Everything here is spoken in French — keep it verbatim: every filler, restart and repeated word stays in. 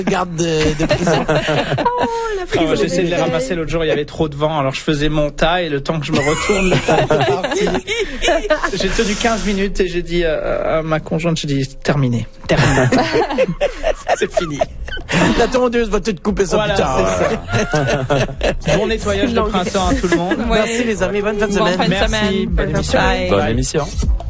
garde de, de prison. Oh, la prison. Ah, j'essaie de les ramasser l'autre jour, il y avait trop de vent, alors je faisais mon tas et le temps que je me retourne, le tas était parti. J'ai tenu quinze minutes et j'ai dit à, à ma conjointe, j'ai dit terminé, terminé. C'est fini. La tondeuse va te couper ça Voilà, plus tard. c'est ça. Bon nettoyage de printemps à tout le monde. Ouais. Merci les amis, bonne fin de Bonne semaine. fin de Merci, semaine. bonne émission. Bye. Bonne émission.